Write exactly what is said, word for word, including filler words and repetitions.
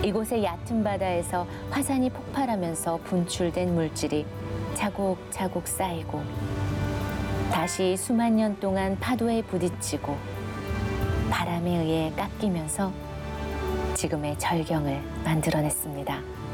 이곳의 얕은 바다에서 화산이 폭발하면서 분출된 물질이 차곡차곡 쌓이고 다시 수만 년 동안 파도에 부딪히고 바람에 의해 깎이면서 지금의 절경을 만들어냈습니다.